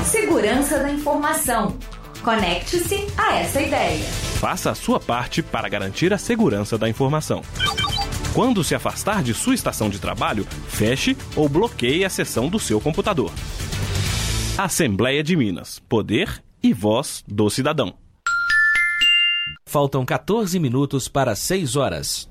Segurança da informação. Conecte-se a essa ideia. Faça a sua parte para garantir a segurança da informação. Quando se afastar de sua estação de trabalho, feche ou bloqueie a sessão do seu computador. Assembleia de Minas. Poder e voz do cidadão. Faltam 14 minutos para 6 horas.